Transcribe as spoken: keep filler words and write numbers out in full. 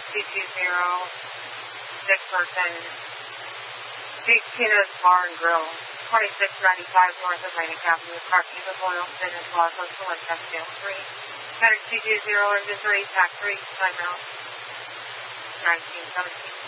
two two zero, six person, Tina's Bar and Grill, twenty-six ninety-five North Atlantic Avenue, Parking of Boylston, and Plaza, Select Scale three. Center two two zero, engine three, tack three, timeout, nineteen seventeen.